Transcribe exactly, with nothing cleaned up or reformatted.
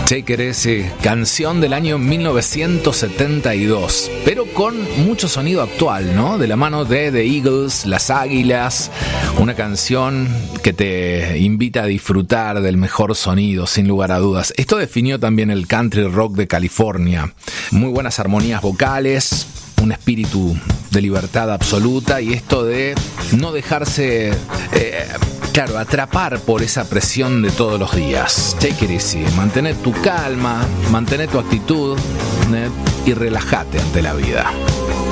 Take It Easy, canción del año mil novecientos setenta y dos, pero con mucho sonido actual, ¿no? De la mano de The Eagles, Las Águilas, una canción que te invita a disfrutar del mejor sonido, sin lugar a dudas. Esto definió también el country rock de California. Muy buenas armonías vocales, un espíritu de libertad absoluta y esto de no dejarse... Eh, Claro, atrapar por esa presión de todos los días. Take it easy, mantener tu calma, mantener tu actitud, ¿eh? Y relájate ante la vida.